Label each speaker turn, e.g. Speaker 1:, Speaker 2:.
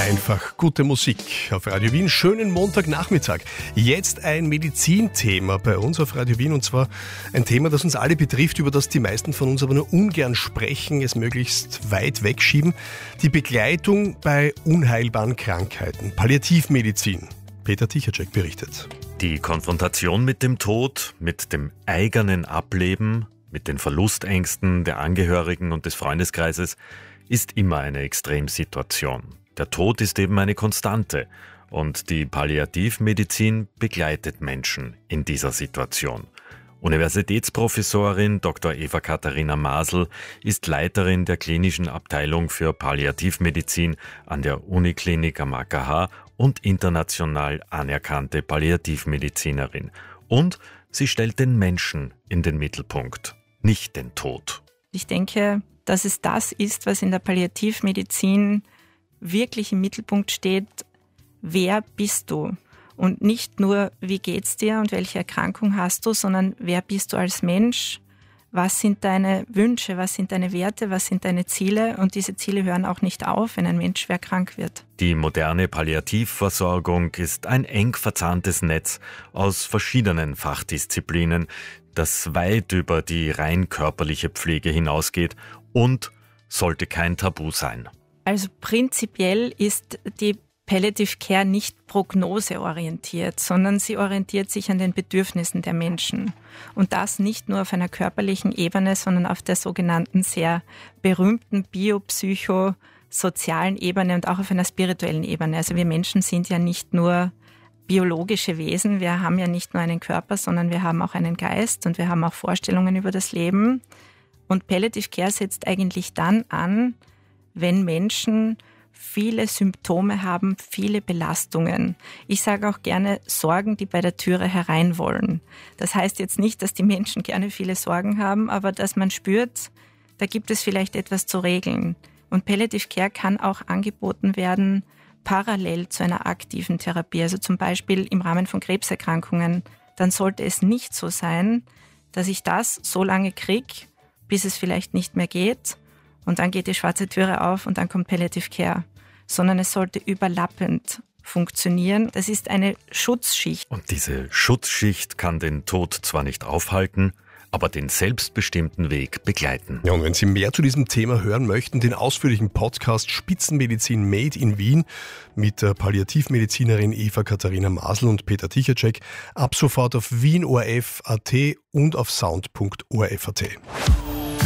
Speaker 1: Einfach gute Musik auf Radio Wien. Schönen Montagnachmittag. Jetzt ein Medizinthema bei uns auf Radio Wien, und zwar ein Thema, das uns alle betrifft, über das die meisten von uns aber nur ungern sprechen, es möglichst weit wegschieben. Die Begleitung bei unheilbaren Krankheiten. Palliativmedizin. Peter Tichacek berichtet.
Speaker 2: Die Konfrontation mit dem Tod, mit dem eigenen Ableben, mit den Verlustängsten der Angehörigen und des Freundeskreises ist immer eine Extremsituation. Der Tod ist eben eine Konstante und die Palliativmedizin begleitet Menschen in dieser Situation. Universitätsprofessorin Dr. Eva-Katharina Masel ist Leiterin der klinischen Abteilung für Palliativmedizin an der Uniklinik am AKH und international anerkannte Palliativmedizinerin. Und sie stellt den Menschen in den Mittelpunkt, nicht den Tod.
Speaker 3: Ich denke, dass es das ist, was in der Palliativmedizin wirklich im Mittelpunkt steht: Wer bist du? Und nicht nur, wie geht's dir und welche Erkrankung hast du, sondern wer bist du als Mensch? Was sind deine Wünsche, was sind deine Werte, was sind deine Ziele? Und diese Ziele hören auch nicht auf, wenn ein Mensch schwer krank wird.
Speaker 2: Die moderne Palliativversorgung ist ein eng verzahntes Netz aus verschiedenen Fachdisziplinen, das weit über die rein körperliche Pflege hinausgeht und sollte kein Tabu sein.
Speaker 3: Also prinzipiell ist die Palliative Care nicht prognoseorientiert, sondern sie orientiert sich an den Bedürfnissen der Menschen. Und das nicht nur auf einer körperlichen Ebene, sondern auf der sogenannten sehr berühmten biopsychosozialen Ebene und auch auf einer spirituellen Ebene. Also wir Menschen sind ja nicht nur biologische Wesen, wir haben ja nicht nur einen Körper, sondern wir haben auch einen Geist und wir haben auch Vorstellungen über das Leben. Und Palliative Care setzt eigentlich dann an, wenn Menschen viele Symptome haben, viele Belastungen. Ich sage auch gerne Sorgen, die bei der Türe herein wollen. Das heißt jetzt nicht, dass die Menschen gerne viele Sorgen haben, aber dass man spürt, da gibt es vielleicht etwas zu regeln. Und Palliative Care kann auch angeboten werden parallel zu einer aktiven Therapie. Also zum Beispiel im Rahmen von Krebserkrankungen. Dann sollte es nicht so sein, dass ich das so lange kriege, bis es vielleicht nicht mehr geht. Und dann geht die schwarze Türe auf und dann kommt Palliative Care. Sondern es sollte überlappend funktionieren. Das ist eine Schutzschicht.
Speaker 2: Und diese Schutzschicht kann den Tod zwar nicht aufhalten, aber den selbstbestimmten Weg begleiten.
Speaker 1: Ja, und wenn Sie mehr zu diesem Thema hören möchten, den ausführlichen Podcast Spitzenmedizin Made in Wien mit der Palliativmedizinerin Eva-Katharina Masel und Peter Tichacek ab sofort auf wienORF.at und auf sound.orf.at.